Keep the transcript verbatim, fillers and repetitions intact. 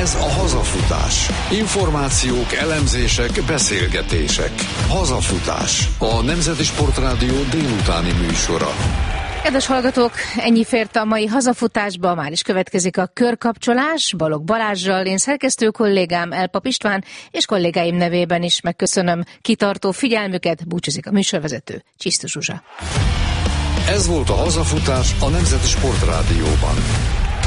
Ez a Hazafutás. Információk, elemzések, beszélgetések. Hazafutás. A Nemzeti Sportrádió délutáni műsora. Kedves hallgatók, ennyi fért a mai Hazafutásba, már is következik a körkapcsolás Balogh Balázssal. Én szerkesztő kollégám Elpap István, és kollégáim nevében is megköszönöm kitartó figyelmüket. Búcsúzik a műsorvezető, Csisztus Zsuzsa. Ez volt a Hazafutás a Nemzeti Sportrádióban.